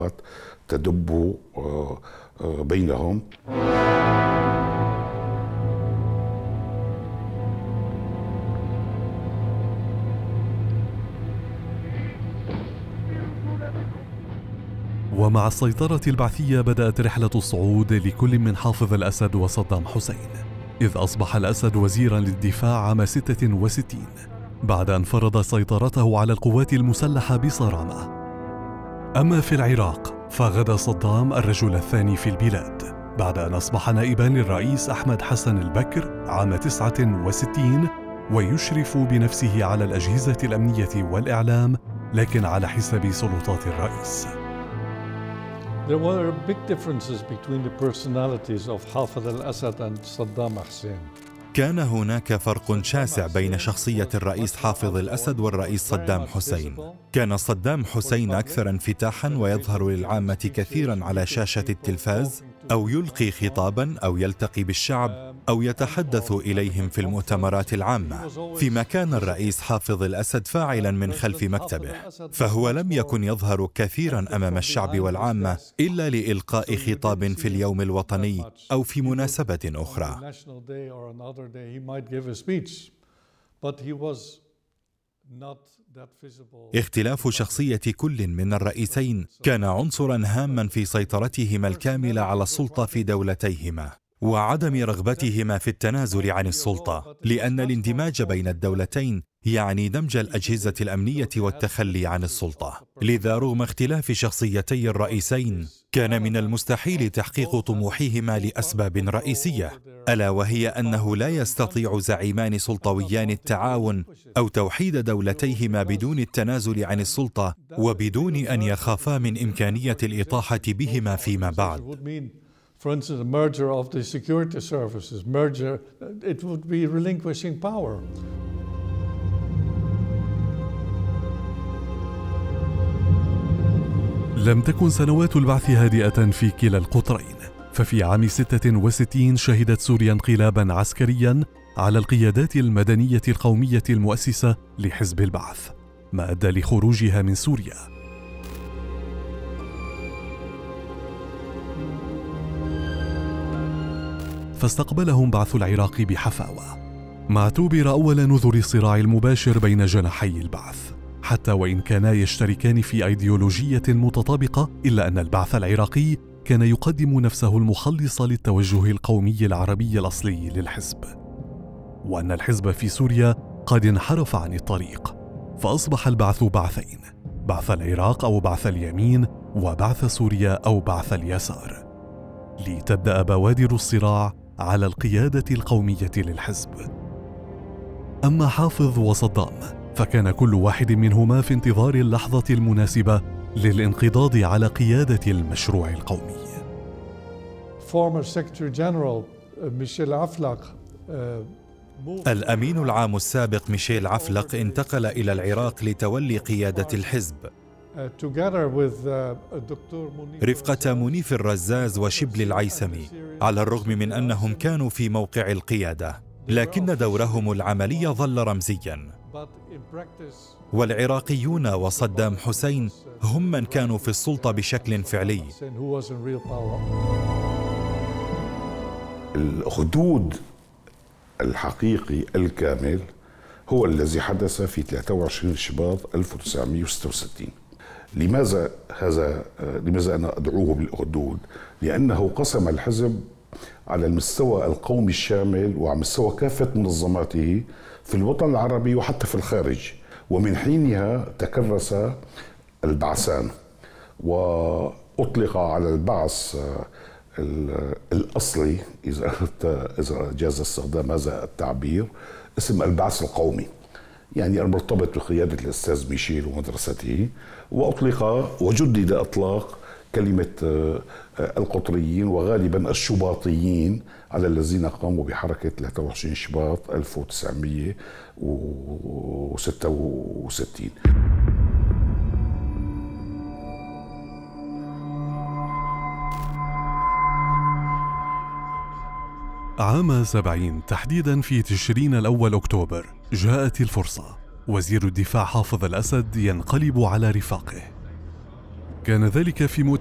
تدب بينهم. ومع السيطرة البعثية بدأت رحلة الصعود لكل من حافظ الأسد وصدام حسين، إذ أصبح الأسد وزيرا للدفاع عام 66 بعد أن فرض سيطرته على القوات المسلحة بصرامة. أما في العراق فغدا صدام الرجل الثاني في البلاد بعد أن أصبح نائبا للرئيس أحمد حسن البكر عام 69 ويشرف بنفسه على الأجهزة الأمنية والإعلام، لكن على حساب سلطات الرئيس. There were big differences between the personalities of Hafez al-Assad and Saddam Hussein. كان هناك فرق شاسع بين شخصية الرئيس حافظ الأسد والرئيس صدام حسين. كان صدام حسين أكثر انفتاحاً ويظهر للعامة كثيراً على شاشة التلفاز، أو يلقي خطاباً أو يلتقي بالشعب أو يتحدث إليهم في المؤتمرات العامة، فيما كان الرئيس حافظ الأسد فاعلاً من خلف مكتبه، فهو لم يكن يظهر كثيراً أمام الشعب والعامة إلا لإلقاء خطاب في اليوم الوطني أو في مناسبة أخرى. اختلاف شخصية كل من الرئيسين كان عنصراً هاماً في سيطرتهما الكاملة على السلطة في دولتيهما، وعدم رغبتهما في التنازل عن السلطة، لأن الاندماج بين الدولتين يعني دمج الأجهزة الأمنية والتخلي عن السلطة. لذا رغم اختلاف شخصيتي الرئيسين كان من المستحيل تحقيق طموحهما لأسباب رئيسية، ألا وهي أنه لا يستطيع زعيمان سلطويان التعاون أو توحيد دولتيهما بدون التنازل عن السلطة وبدون أن يخافا من إمكانية الإطاحة بهما فيما بعد. For instance, a merger of the security services, it would be relinquishing power. لم تكن سنوات البعث هادئة في كلا القطرين، ففي عام 66 شهدت سوريا انقلابا عسكريا على القيادات المدنية القومية المؤسسة لحزب البعث، ما أدى لخروجها من سوريا. فاستقبلهم بعث العراق بحفاوة، ما اعتبر أول نذر الصراع المباشر بين جناحي البعث، حتى وإن كانا يشتركان في أيديولوجية متطابقة، إلا أن البعث العراقي كان يقدم نفسه المخلص للتوجه القومي العربي الأصلي للحزب، وأن الحزب في سوريا قد انحرف عن الطريق، فأصبح البعث بعثين: بعث العراق أو بعث اليمين، وبعث سوريا أو بعث اليسار، لتبدأ بوادر الصراع على القيادة القومية للحزب. أما حافظ وصدام فكان كل واحد منهما في انتظار اللحظة المناسبة للانقضاض على قيادة المشروع القومي. Former Secretary General ميشيل عفلق الأمين العام السابق ميشيل عفلق انتقل إلى العراق لتولي قيادة الحزب رفقة منيف الرزاز وشبل العيسمي، على الرغم من أنهم كانوا في موقع القيادة، لكن دورهم العملي ظل رمزياً، والعراقيون وصدام حسين هم من كانوا في السلطة بشكل فعلي. الخدود الحقيقي الكامل هو الذي حدث في 23 شباط 1966. لماذا أنا أدعوه بالأخدود؟ لأنه قسم الحزب على المستوى القومي الشامل وعلى مستوى كافة منظماته في الوطن العربي وحتى في الخارج، ومن حينها تكرس البعثان، وأطلق على البعث الأصلي إذا جاز استخدام هذا التعبير اسم البعث القومي، يعني المرتبط بقيادة الأستاذ ميشيل ومدرسته، وأطلق وجدد إطلاق كلمة القطريين وغالبا الشباطيين على الذين قاموا بحركة 23 شباط 1966. عام 70 تحديدا في تشرين الأول أكتوبر جاءت الفرصة. وزير الدفاع حافظ الأسد ينقلب على رفاقه. كان ذلك في